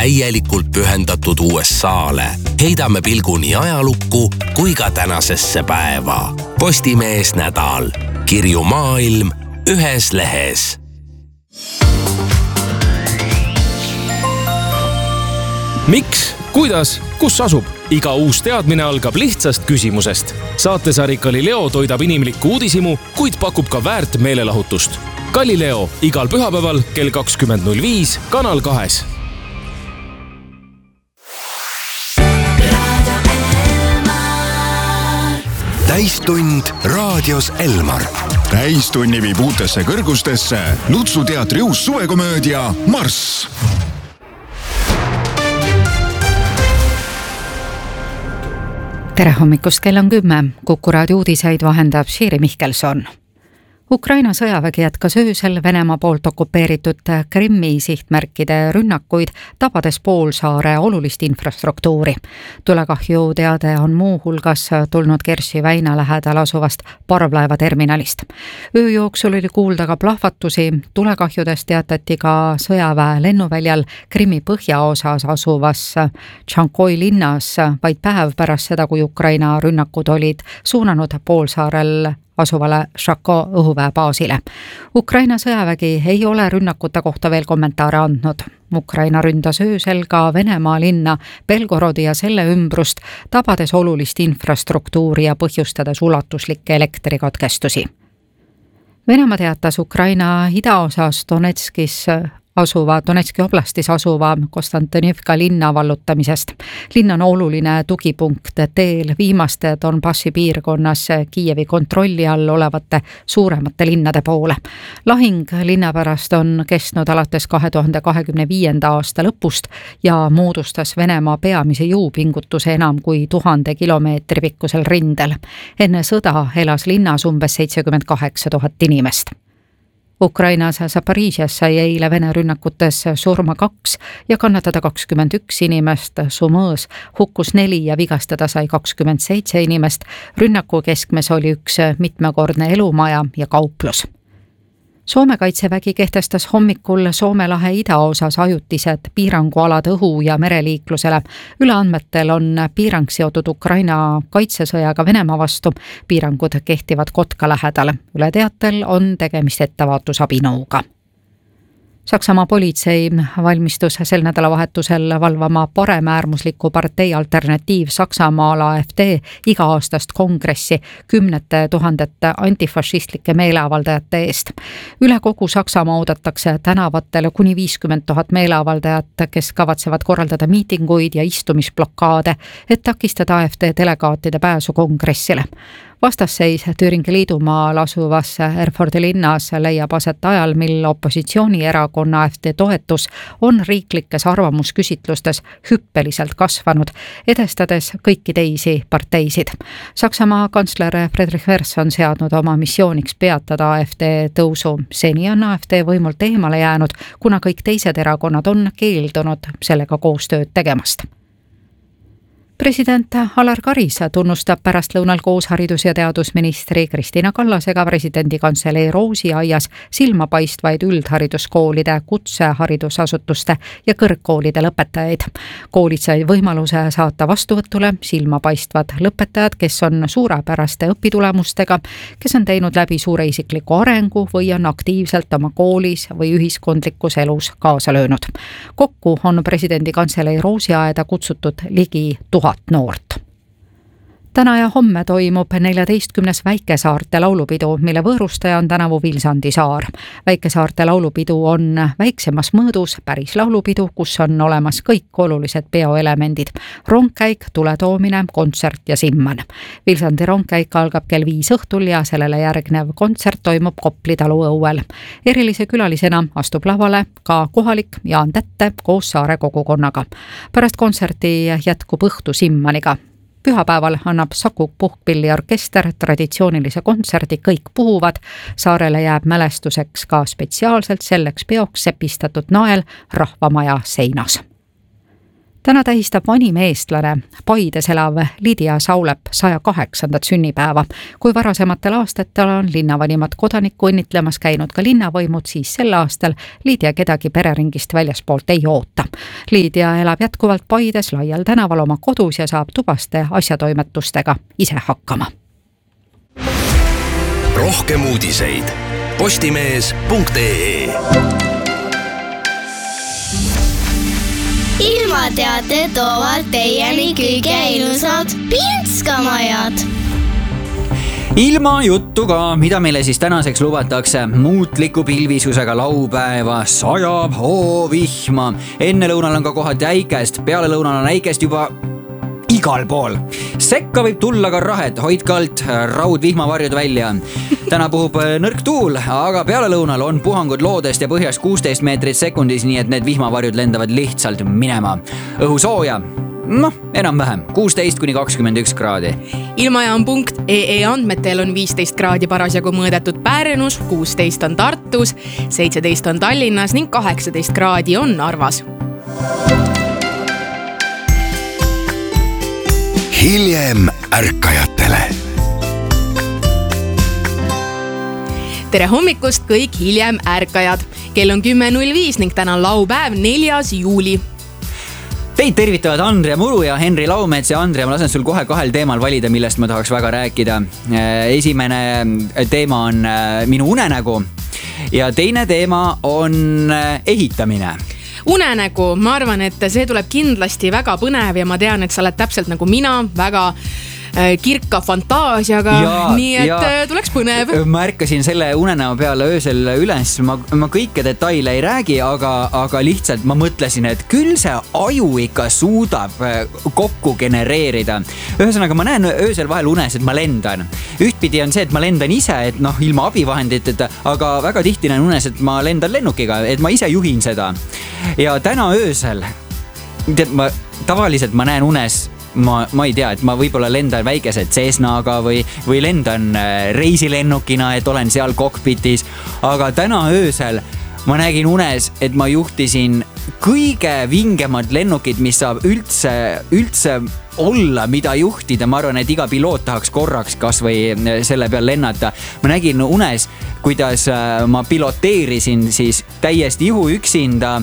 täielikult pühendatud USA-le. Heidame pilgu nii ajalukku kui ka tänasesse päeva. Postimees nädal. Kirju maailm ühes lehes. Miks? Kuidas? Kus asub? Iga uus teadmine algab lihtsast küsimusest. Saatesari Galileo toidab inimlikku uudishimu, kuid pakub ka väärt meelelahutust. Galileo igal pühapäeval kell 20.05 Kanal 2. Täistund raadios Elmar. Täistunni viib uutesse kõrgustesse Lutsu teatri uus suvekomöödia Marss. Tere hommikust, kell on 10. Kuku raadio uudiseid vahendab Siiri Mihkelson. Ukraina sõjavägi jätkas öösel Venemaa poolt okupeeritud Krimmi sihtmärkide rünnakuid, tabades poolsaare olulist infrastruktuuri. Tulekahju teade on muu hulgas tulnud Kersi väina lähedal asuvast parvlaevaterminalist. Öö jooksul oli kuulda ka plahvatusi. Tulekahjudest teatati ka sõjaväe lennuväljal Krimmi põhjaosas asuvas Tšankoi linnas vaid päev pärast seda, kui Ukraina rünnakud olid suunanud poolsaarel asuvale Šako õhuväebaasile. Ukraina sõjavägi ei ole rünnakute kohta veel kommentaare andnud. Ukraina ründas öösel ka Venemaa linna Belgorodi ja selle ümbrust, tabades olulist infrastruktuuri ja põhjustades ulatuslikke elektrikatkestusi. Venemaa teatas Ukraina idaosas Donetski oblastis asuva Konstantinivka linna vallutamisest. Linn on oluline tugipunkt teel viimaste Donbassi piirkonnas Kiievi kontrolli all olevate suuremate linnade poole. Lahing linna pärast on kestnud alates 2025. aasta lõpust ja moodustas Venemaa peamise jõupingutuse enam kui 1000 kilomeetri pikkusel rindel. Enne sõda elas linnas umbes 78 000 inimest. Ukrainas Zaporižias sai eile Vene rünnakutes surma 2 ja kannatada 21 inimest, Sumõs hukkus 4 ja vigastada sai 27 inimest. Rünnaku keskmes oli üks mitmekordne elumaja ja kauplus. Soome kaitsevägi kehtestas hommikul Soome lahe idaosas ajutised piirangualad õhu- ja mereliiklusele. Üleandmetel on piirang seotud Ukraina kaitsesõjaga Venemaa vastu. Piirangud kehtivad Kotka lähedal. Üle teatel on tegemist ettevaatusabinõuga. Saksamaa politsei valmistus sel nädalavahetusel valvama paremäärmusliku partei Alternatiiv Saksamaal AfD iga-aastast kongressi 10 000 antifašistlike meeleavaldajate eest. Üle kogu Saksamaa oodatakse tänavatele kuni 50 000 meeleavaldajat, kes kavatsevad korraldada miitinguid ja istumisblokaade, et takistada AfD delegaatide pääsu kongressile. Vastasseis Thüringi liidumaal asuvas Erfurti linnas leiab aset ajal, mil opositsioonierakonna AfD toetus on riiklikes arvamusküsitlustes hüppeliselt kasvanud, edestades kõiki teisi parteisid. Saksamaa kantsler Friedrich Merz on seadnud oma missiooniks peatada AfD tõusu. Seni on AfD võimult eemale jäänud, kuna kõik teised erakonnad on keeldunud sellega koostööd tegemast. President Alar Karis tunnustab pärastlõunal koos haridus- ja teadusministri Kristina Kallasega presidendi kantselei Roosiaias silmapaistvaid üldhariduskoolide, kutseharidusasutuste ja kõrgkoolide lõpetajaid. Koolid said võimaluse saata vastuvõtule silmapaistvad lõpetajad, kes on suurepäraste õpitulemustega, kes on teinud läbi suure isikliku arengu või on aktiivselt oma koolis või ühiskondlikus elus kaasa löönud. Kokku on presidendi kantselei Roosiaeda kutsutud ligi 1000 noort. Täna ja homme toimub 14. Väikesaarte laulupidu, mille võõrustaja on tänavu Vilsandi saar. Väikesaarte laulupidu on väiksemas mõõdus päris laulupidu, kus on olemas kõik olulised peoelemendid. Rongkäik, tuletoomine, kontsert ja simman. Vilsandi rongkäik algab kell 5 õhtul ja sellele järgnev kontsert toimub Kopli talu õuel. Erilise külalisena astub lavale ka kohalik Jaan Tätte koos saare kogukonnaga. Pärast kontserti jätkub õhtu simmaniga. Pühapäeval annab Saku puhkpilliorkester traditsioonilise kontserdi Kõik puhuvad. Saarele jääb mälestuseks ka spetsiaalselt selleks peoks sepistatud nael rahvamaja seinas. Täna tähistab vanim eestlane, Paides elav Lidia Saulep 108. sünnipäeva. Kui varasematel aastatel on linnavanimat kodanikku õnnitlemas käinud ka linnavõimud, siis sel aastal Lidia kedagi pereringist väljaspoolt ei oota. Lidia elab jätkuvalt Paides laial tänaval oma kodus ja saab tubaste asjatoimetustega ise hakkama. Rohkem uudiseid postimees.ee. Ilmateate toovad teieni kõige ilusad Pinskamajad. Ilma juttu ka, mida meile siis tänaseks lubatakse. Muutliku pilvisusega laupäeva, sajab hoovihma. Enne lõunal on ka kohati äikest, peale lõunal on äikest juba igal pool. Sekka võib tulla ka rahet, hoidke alt, raud vihmavarjud välja. Täna puhub nõrk tuul, aga peale lõunal on puhangud loodest ja põhjas 16 meetrit sekundis, nii et need vihmavarjud lendavad lihtsalt minema. Õhu sooja, enam-vähem 16-21 kraadi. Ilmajaam.ee andmetel on 15 kraadi parasjagu mõõdetud Pärnus, 16 on Tartus, 17 on Tallinnas ning 18 kraadi on Narvas. Hiljem ärkajatele. Tere hommikust kõik hiljem ärkajad. Kell on 10.05 ning täna on laupäev 4. juuli. Teid tervitavad Andre Muru ja Henri Laumets ja Andre, ma lasen sul kohe kahel teemal valida, millest ma tahaks väga rääkida. Esimene teema on minu unenägu ja teine teema on ehitamine. Unenägu, ma arvan, et see tuleb kindlasti väga põnev ja ma tean, et sa oled täpselt nagu mina, väga kirka fantaasiaga, nii et tuleks põnev. Ma ärkasin selle unenäo peale öösel üles, ma kõike detaile ei räägi, aga lihtsalt ma mõtlesin, et küll see aju ikka suudab kokku genereerida. Ühesõnaga, ma näen öösel vahel unes, et ma lendan. Ühtpidi on see, et ma lendan ise, et ilma abivahenditeta, aga väga tihti näen unes, et ma lendan lennukiga, et ma ise juhin seda. Ja täna öösel, tavaliselt ma näen unes, ma ei tea, et ma võib-olla lendan väikese Cessnaga või lendan reisilennukina, et olen seal kokpitis, aga täna öösel ma nägin unes, et ma juhtisin kõige vingemad lennukid, mis saab üldse olla, mida juhtida. Ma arvan, et iga piloot tahaks korraks kas või selle peal lennata. Ma nägin unes, kuidas ma piloteerisin siis täiesti ihu üksinda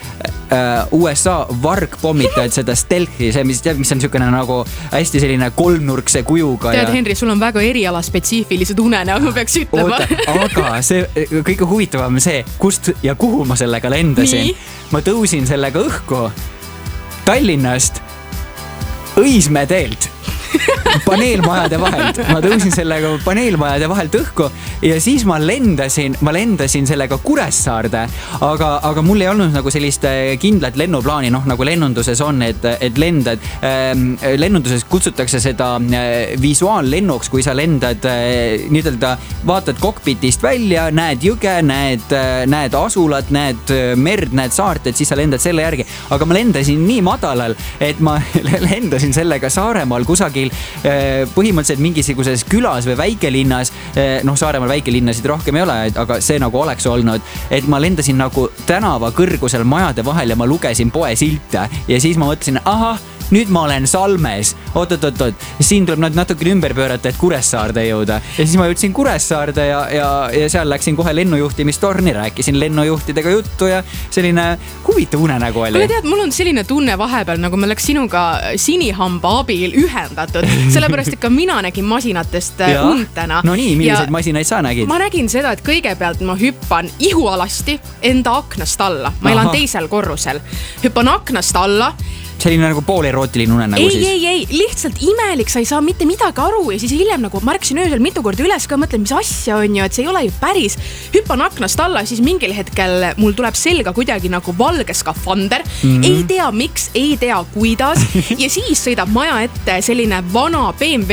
USA vargpommitajad seda stealthi, see, mis on niisugune nagu hästi selline kolmnurkse kujuga. Tead, Henri, sul on väga eriala spetsiifilised unenäod, ma peaks ütlema. Aga see kõige huvitavam see, kust ja kuhu ma sellega lendasin. Ma tõusin sellega õhku Tallinnast Õismäe teelt paneelmajade vahelt. Ma tõusin sellega paneelmajade vahelt õhku ja siis ma lendasin sellega Kuressaarde, aga mul ei olnud nagu sellist kindlat lennuplaani, nagu lennunduses on, et lendad. Lennunduses kutsutakse seda visuaallennuks, kui sa lendad, nii-öelda vaatad kokpitist välja, näed jõge, näed asulat, näed merd, näed saart, et siis sa lendad selle järgi. Aga ma lendasin nii madalal, et ma lendasin sellega Saaremaal kusagil põhimõtteliselt mingisuguses külas või väikelinnas, Saaremaal väikelinnasid rohkem ei ole, aga see nagu oleks olnud, et ma lendasin nagu tänava kõrgusel majade vahel ja ma lugesin poesilte ja siis ma mõtlesin, nüüd ma olen Salmes, oot, siin tuleb natuke ümber pöörata, et Kuressaarde jõuda. Ja siis ma jõudsin Kuressaarde ja seal läksin kohe lennujuhtimistorni, rääkisin lennujuhtidega juttu ja selline huvitav unenägu oli. Aga tead, mul on selline tunne vahepeal, nagu me oleks sinuga sinihamba abil ühendatud, sellepärast, et ka mina nägin masinatest untena. No nii, milliseid masinaid sa nägid? Ma nägin seda, et kõigepealt ma hüppan ihualasti enda aknast alla. Ma elan teisel korrusel. Hüppan aknast alla. Selline nagu pool erootiline unenägu siis? Ei, lihtsalt imelik, sa ei saa mitte midagi aru ja siis hiljem nagu märkasin öösel mitu korda üles ka, mõtlen, mis asja on ju, et see ei ole ju päris. Hüppan aknast alla, siis mingil hetkel mul tuleb selga kuidagi nagu valge skafander. Ei tea miks, ei tea kuidas ja siis sõidab maja ette selline vana BMW.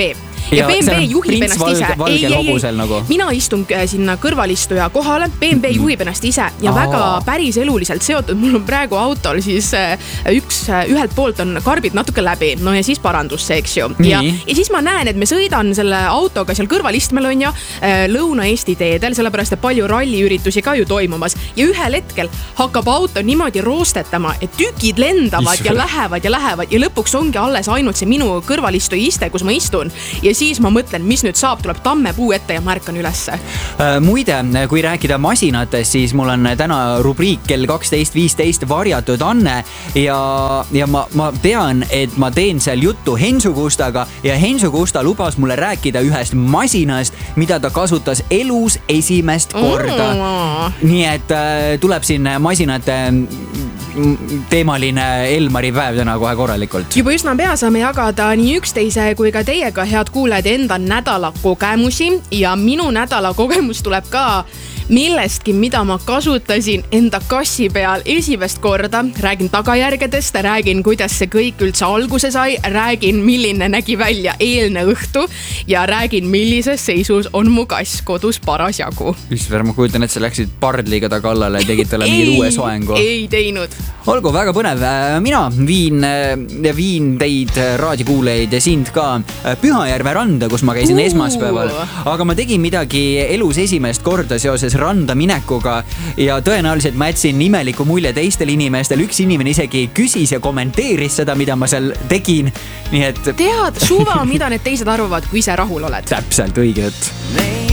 ja BMW juhib ennast ise. Valgel hobusel nagu. Mina istun sinna kõrvalistuja kohale, BMW juhib ennast ise ja väga päris eluliselt seotud. Mul on praegu autol siis ühelt poolt on karbid natuke läbi, no ja siis parandusse, eks ju. Ja siis ma näen, et me sõidan selle autoga seal kõrvalistmel on ju Lõuna-Eesti teedel, sellepärast et palju ralliüritusi ka ju toimumas. Ja ühel hetkel hakkab auto niimoodi roostetama, et tükid lendavad ja lähevad ja lõpuks ongi alles ainult see minu kõrvalistuja iste, kus ma istun. Ja siis ma mõtlen, mis nüüd saab, tuleb tammepuu ette ja märkan ülesse. Muide, kui rääkida masinatest, siis mul on täna rubriik kell 12.15 varjatud Anne ja ma tean, et ma teen seal juttu Hensu Kustaga ja Hensu Kusta lubas mulle rääkida ühest masinast, mida ta kasutas elus esimest korda. Nii et tuleb siin masinate teemaline Elmari päev täna kohe korralikult. Juba üsna pea saame jagada nii üksteise kui ka teiega, head kuulajad, enda nädala kogemusi ja minu nädala kogemus tuleb ka millestki, mida ma kasutasin enda kassi peal esimest korda. Räägin tagajärgedest, räägin, kuidas see kõik üldse alguse sai, räägin, milline nägi välja eelne õhtu ja räägin, millises seisus on mu kass kodus parasjagu. Üsver, ma kujutan, et sa läksid pardliga ta kallale ja tegid talle mingi uue soengu. Ei teinud. Olgu, väga põnev. Mina viin teid raadikuuleid ja sind ka Pühajärve randa, kus ma käisin esmaspäeval. Aga ma tegin midagi elus esimest korda seoses randa minekuga ja tõenäoliselt ma jätsin imeliku mulje teistel inimestel. Üks inimene isegi küsis ja kommenteeris seda, mida ma seal tegin. Nii et tead, suva, mida need teised arvavad, kui ise rahul oled. Täpselt, õige jutt.